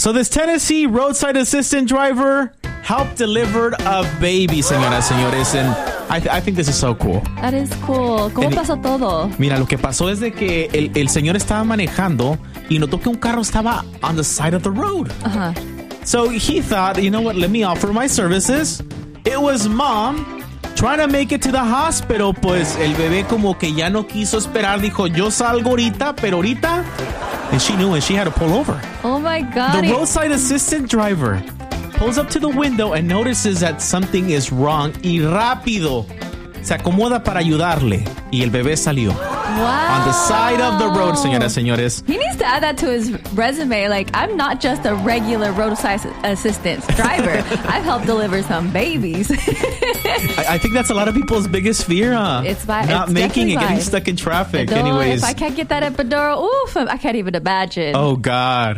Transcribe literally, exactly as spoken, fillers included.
So this Tennessee roadside assistant driver helped deliver a baby, señoras, señores. And I, th- I think this is so cool. That is cool. ¿Cómo And pasó todo? Mira, lo que pasó es de que el, el señor estaba manejando y notó que un carro estaba on the side of the road. Ajá. So he thought, you know what, let me offer my services. It was mom trying to make it to the hospital. Pues el bebé como que ya no quiso esperar. Dijo, yo salgo ahorita, pero ahorita. And she knew it. She had to pull over. Oh my God. The roadside assistant driver pulls up to the window and notices that something is wrong. Y rápido se acomoda para ayudarle. Y el bebé salió. Wow. On the side of the road, señoras, señores. He needs to add that to his resume. Like, I'm not just a regular roadside assistant driver. I've helped deliver some babies. I, I think that's a lot of people's biggest fear, huh? It's vi- Not it's making it, definitely getting life. stuck in traffic. Epidural, Anyways. If I can't get that epidural, oof, I can't even imagine. Oh, God.